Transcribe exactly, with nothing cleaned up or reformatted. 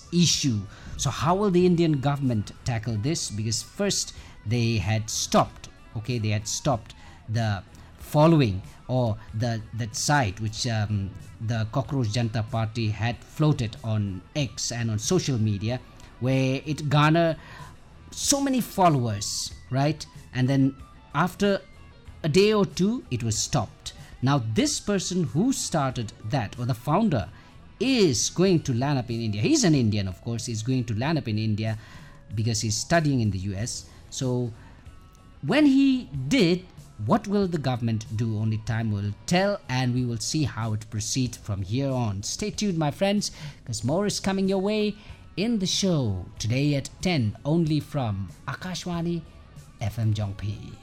issue. So how will the Indian government tackle this? Because first they had stopped, okay, they had stopped the following or the that site which um, the Cockroach Janata Party had floated on X and on social media, where it garnered so many followers, right? And then after a day or two, it was stopped. Now this person who started that, or the founder, is going to land up in India. He's an Indian, of course. He's going to land up in India because he's studying in the U S. So when he did, what will the government do? Only time will tell, and we will see how it proceeds from here on. Stay tuned, my friends, because more is coming your way in the show today at ten, only from Akashwani F M Jongpi.